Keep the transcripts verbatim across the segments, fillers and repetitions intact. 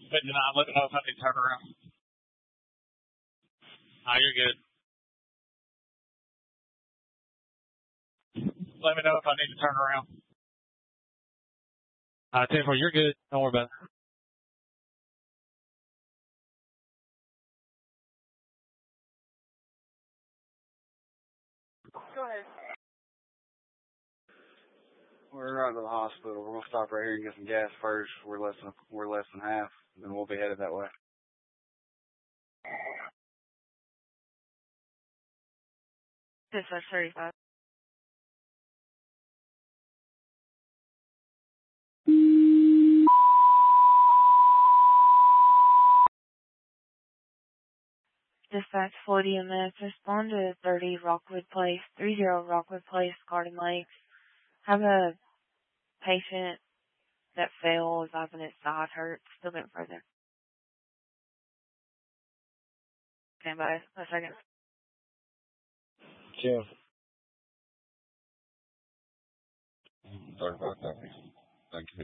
But no, let me know if I need to turn around. Ah, you're good. Let me know if I need to turn around. Uh, ten four, you're good. Don't worry about it. Go ahead. We're going to the hospital. We're gonna stop right here and get some gas first. We're less than we're less than half, then we'll be headed that way. Dispatch thirty-five. Dispatch forty M S, respond to thirty Rockwood Place, thirty Rockwood Place, Garden Lakes. Have a patient that fell, is having its side hurt, still getting further. Stand by a second. Jim. thirty-five copies. Thank you.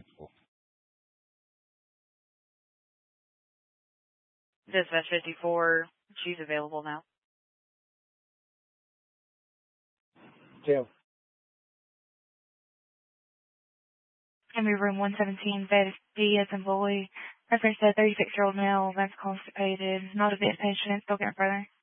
Dispatch fifty-four, she's available now. Jim. Henry room one seventeen, bed D as in boy. Reference to thirty-six-year-old male, that's constipated, not a bit patient, still getting further.